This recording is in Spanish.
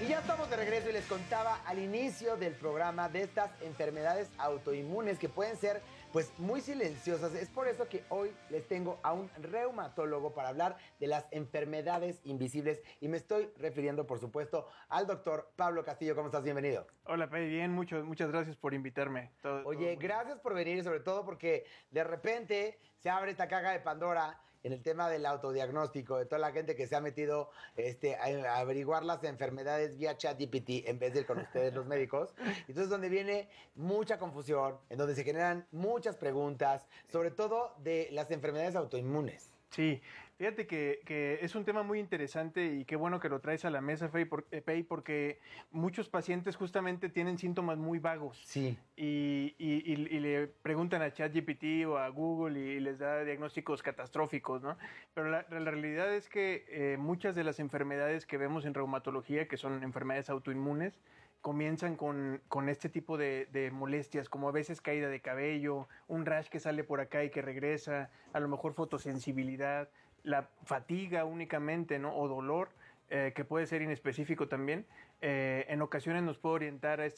Ya estamos de regreso y les contaba al inicio del programa de estas enfermedades autoinmunes que pueden ser pues muy silenciosas. Es por eso que hoy les tengo a un reumatólogo para hablar de las enfermedades invisibles y me estoy refiriendo por supuesto al doctor Pablo Castillo. ¿Cómo estás? Bienvenido. Hola, Pei, bien, muchas gracias por invitarme. Oye, gracias por venir y sobre todo porque de repente se abre esta caja de Pandora en el tema del autodiagnóstico, de toda la gente que se ha metido a averiguar las enfermedades vía ChatGPT en vez de ir con ustedes los médicos. Entonces, donde viene mucha confusión, en donde se generan muchas preguntas, sobre todo de las enfermedades autoinmunes. Sí, fíjate que es un tema muy interesante y qué bueno que lo traes a la mesa, Pei, porque muchos pacientes justamente tienen síntomas muy vagos. Sí. Y le preguntan a ChatGPT o a Google y les da diagnósticos catastróficos, ¿no? Pero la realidad es que muchas de las enfermedades que vemos en reumatología, que son enfermedades autoinmunes, comienzan con este tipo de molestias, como a veces caída de cabello, un rash que sale por acá y que regresa, a lo mejor fotosensibilidad, la fatiga únicamente, ¿no? O dolor, que puede ser inespecífico también. En ocasiones nos puede orientar a este